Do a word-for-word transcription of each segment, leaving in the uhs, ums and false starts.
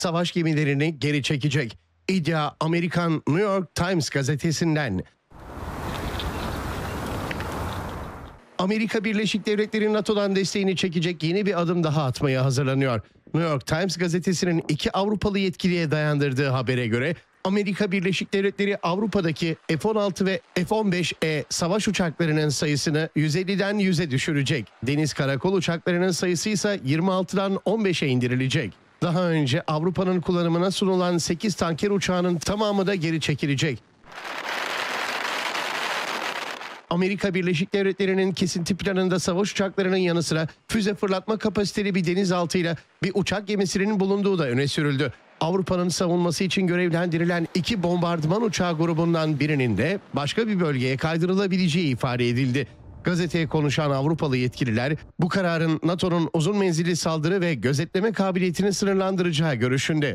savaş gemilerini geri çekecek. İddia Amerikan New York Times gazetesinden. Amerika Birleşik Devletleri NATO'dan desteğini çekecek yeni bir adım daha atmaya hazırlanıyor. New York Times gazetesinin iki Avrupalı yetkiliye dayandırdığı habere göre Amerika Birleşik Devletleri Avrupa'daki F on altı ve F on beş E savaş uçaklarının sayısını yüz elliden yüze düşürecek. Deniz karakol uçaklarının sayısı ise yirmi altıdan on beşe indirilecek. Daha önce Avrupa'nın kullanımına sunulan sekiz tanker uçağının tamamı da geri çekilecek. Amerika Birleşik Devletleri'nin kesinti planında savaş uçaklarının yanı sıra füze fırlatma kapasiteli bir denizaltıyla bir uçak gemisinin bulunduğu da öne sürüldü. Avrupa'nın savunması için görevlendirilen iki bombardıman uçağı grubundan birinin de başka bir bölgeye kaydırılabileceği ifade edildi. Gazeteye konuşan Avrupalı yetkililer bu kararın NATO'nun uzun menzilli saldırı ve gözetleme kabiliyetini sınırlandıracağı görüşünde.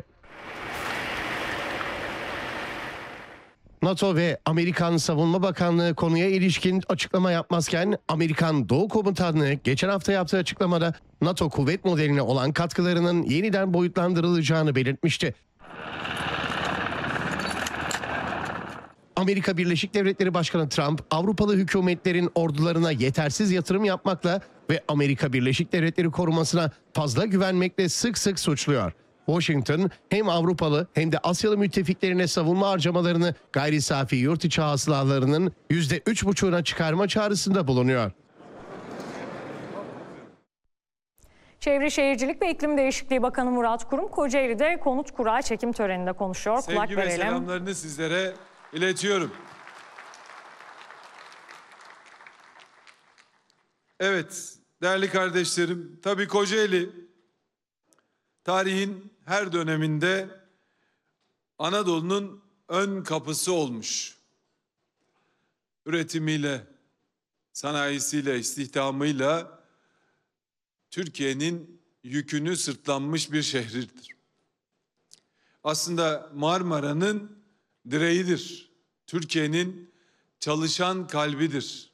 NATO ve Amerikan Savunma Bakanlığı konuya ilişkin açıklama yapmazken Amerikan Doğu Komutanlığı geçen hafta yaptığı açıklamada NATO kuvvet modeline olan katkılarının yeniden boyutlandırılacağını belirtmişti. Amerika Birleşik Devletleri Başkanı Trump, Avrupalı hükümetlerin ordularına yetersiz yatırım yapmakla ve Amerika Birleşik Devletleri korumasına fazla güvenmekle sık sık suçluyor. Washington hem Avrupalı hem de Asyalı müttefiklerine savunma harcamalarını gayri safi yurt içi hasılalarının yüzde üç buçuğuna çıkarma çağrısında bulunuyor. Çevre Şehircilik ve İklim Değişikliği Bakanı Murat Kurum, Kocaeli'de konut kura çekim töreninde konuşuyor. Sevgi Kulak ve verelim. selamlarını sizlere iletiyorum. Evet, değerli kardeşlerim, tabii Kocaeli tarihin her döneminde Anadolu'nun ön kapısı olmuş. Üretimiyle, sanayisiyle, istihdamıyla Türkiye'nin yükünü sırtlanmış bir şehirdir. Aslında Marmara'nın direğidir. Türkiye'nin çalışan kalbidir.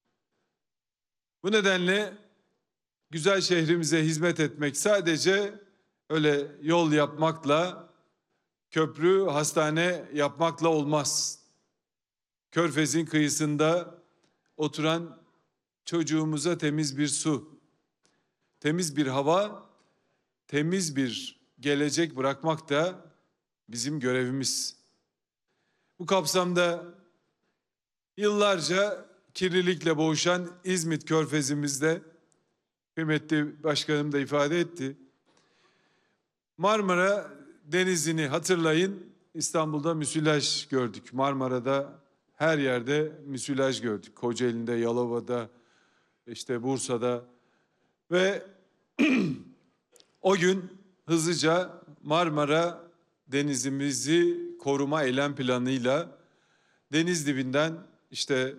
Bu nedenle güzel şehrimize hizmet etmek sadece öyle yol yapmakla, köprü, hastane yapmakla olmaz. Körfez'in kıyısında oturan çocuğumuza temiz bir su, temiz bir hava, temiz bir gelecek bırakmak da bizim görevimiz. Bu kapsamda yıllarca kirlilikle boğuşan İzmit Körfez'imizde, kıymetli başkanım da ifade etti, Marmara Denizi'ni hatırlayın, İstanbul'da müsilaj gördük. Marmara'da her yerde müsilaj gördük. Kocaeli'nde, Yalova'da, işte Bursa'da ve o gün hızlıca Marmara Denizimizi koruma eylem planıyla deniz dibinden işte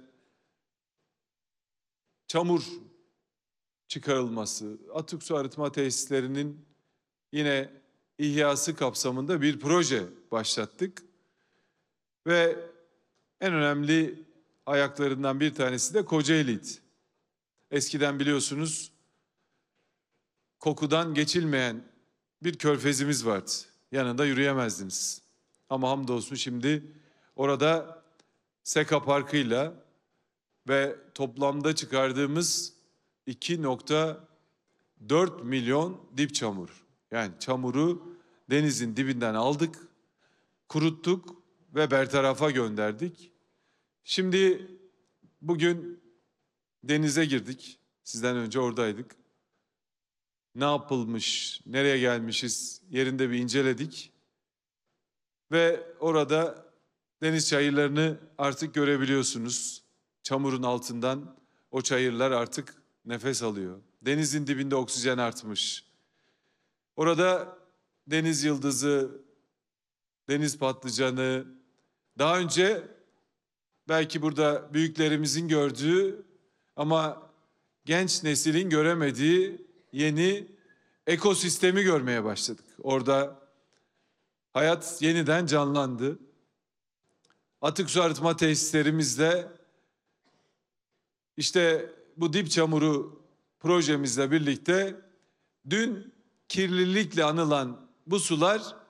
çamur çıkarılması, atık su arıtma tesislerinin yine ihyası kapsamında bir proje başlattık. Ve en önemli ayaklarından bir tanesi de Kocaeli'ydi. Eskiden biliyorsunuz kokudan geçilmeyen bir körfezimiz vardı. Yanında yürüyemezdiniz. Ama hamdolsun şimdi orada Seka Parkı'yla ve toplamda çıkardığımız iki nokta dört milyon dip çamur. Yani çamuru denizin dibinden aldık, kuruttuk ve bertarafa gönderdik. Şimdi bugün denize girdik. Sizden önce oradaydık. Ne yapılmış, nereye gelmişiz yerinde bir inceledik. Ve orada deniz çayırlarını artık görebiliyorsunuz. Çamurun altından o çayırlar artık nefes alıyor. Denizin dibinde oksijen artmış. Orada deniz yıldızı, deniz patlıcanı, daha önce belki burada büyüklerimizin gördüğü ama genç neslin göremediği yeni ekosistemi görmeye başladık. Orada hayat yeniden canlandı. Atık su arıtma tesislerimizde işte bu dip çamuru projemizle birlikte dün kirlilikle anılan bu sular